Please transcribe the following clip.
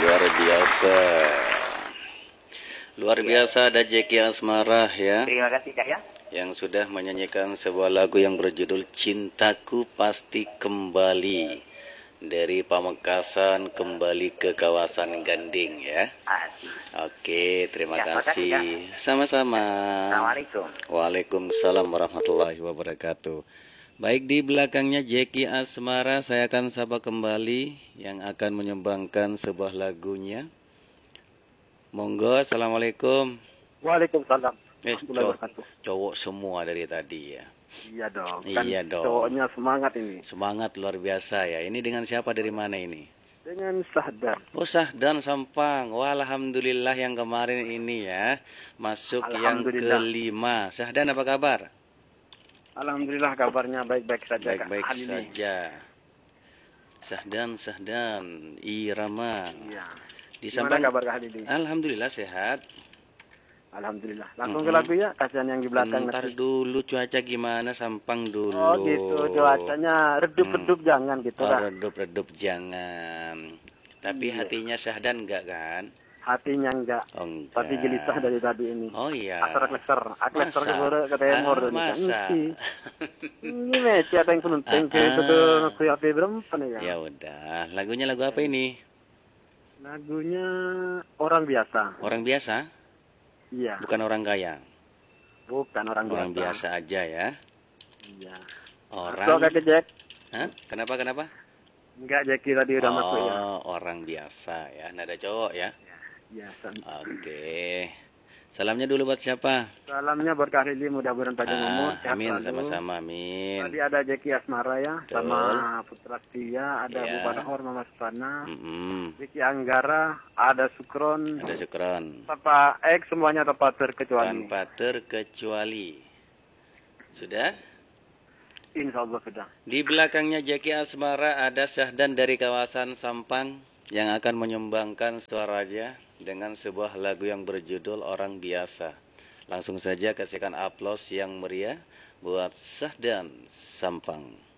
luar biasa. Luar biasa ada Jeki Asmara ya, Terima kasih Kak ya. yang sudah menyanyikan sebuah lagu yang berjudul Cintaku Pasti Kembali, dari Pamekasan kembali ke kawasan Ganding ya. Asik. Oke, terima Ya, makasih, kasih. Sama-sama. Assalamualaikum. Waalaikumsalam warahmatullahi wabarakatuh. Baik, di belakangnya Jeki Asmara, saya akan sapa kembali yang akan menyumbangkan sebuah lagunya. Monggo, assalamualaikum. Waalaikumsalam. Cowok semua dari tadi ya. Iya dong. Iya dong. Cowoknya semangat ini. Semangat luar biasa ya. Ini dengan siapa, dari mana ini? Dengan Sahdan. Oh, Sahdan Sampang. Wah, alhamdulillah yang kemarin ini ya masuk yang kelima. Sahdan, apa kabar? Alhamdulillah kabarnya baik-baik saja. Baik-baik saja. Sahdan, Irama. Iya. Di Gimana Sampang. kabar Kak Didi? Alhamdulillah sehat. Alhamdulillah. Langsung ke lagu ya, kasihan yang di belakang. Ntar dulu cuaca gimana Sampang dulu. Oh gitu, cuacanya redup-redup jangan gitu oh, lah. Redup-redup jangan. Tapi hatinya Sahdan enggak kan? Hatinya enggak. Oh, enggak. Tapi gelisah dari tadi ini. Oh iya. Akleser ke temor. Masa? Ini meci ada yang penunting ke itu tuh api berempat ya. Ya udah, lagunya lagu apa ini? Lagunya Orang Biasa. Orang biasa? Iya. Bukan orang kaya. Bukan orang biasa aja ya. Iya. Orang. Kak Jack. Hah? Kenapa? Enggak, Jeki tadi udah masuk ya. Oh, orang biasa ya. Nada cowok ya. Ya. Oke. Salamnya dulu buat siapa? Salamnya buat Kak Lili, mudah-mudahan panjang umur. Amin, sama-sama, amin. Tadi ada Jeki Asmara ya, Betul. sama Putra Setia, ada Bu Panahor, Mama Supana, Vicky Anggara, ada Sukron. Tanpa X, semuanya tanpa terkecuali. Sudah? Insya Allah sudah. Di belakangnya Jeki Asmara ada Sahdan dari kawasan Sampang yang akan menyumbangkan suaranya dengan sebuah lagu yang berjudul Orang Biasa. Langsung saja kasihkan aplaus yang meriah buat Sahdan Sampang.